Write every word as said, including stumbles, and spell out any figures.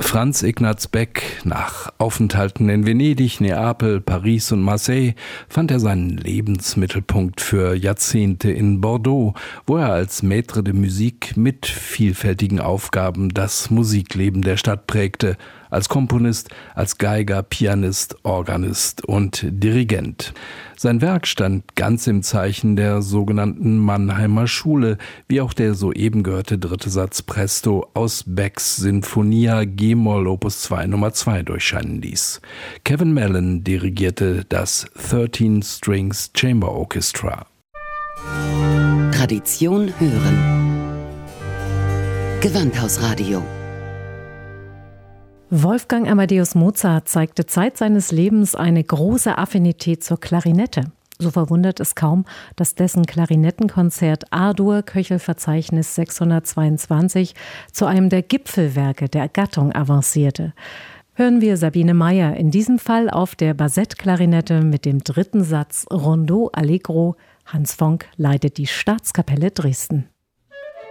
Franz Ignaz Beck, nach Aufenthalten in Venedig, Neapel, Paris und Marseille, fand er seinen Lebensmittelpunkt für Jahrzehnte in Bordeaux, wo er als Maître de Musique mit vielfältigen Aufgaben das Musikleben der Stadt prägte, als Komponist, als Geiger, Pianist, Organist und Dirigent. Sein Werk stand ganz im Zeichen der sogenannten Mannheimer Schule, wie auch der soeben gehörte dritte Satz Presto aus Becks Sinfonia G-Moll Opus zwei Nummer zwei durchscheinen ließ. Kevin Mellon dirigierte das thirteen Strings Chamber Orchestra. Tradition hören. Gewandhausradio. Wolfgang Amadeus Mozart zeigte Zeit seines Lebens eine große Affinität zur Klarinette. So verwundert es kaum, dass dessen Klarinettenkonzert A-Dur-Köchel-Verzeichnis sechshundertzweiundzwanzig zu einem der Gipfelwerke der Gattung avancierte. Hören wir Sabine Meyer, in diesem Fall auf der Bassett-Klarinette mit dem dritten Satz Rondeau Allegro. Hans Fonck leitet die Staatskapelle Dresden.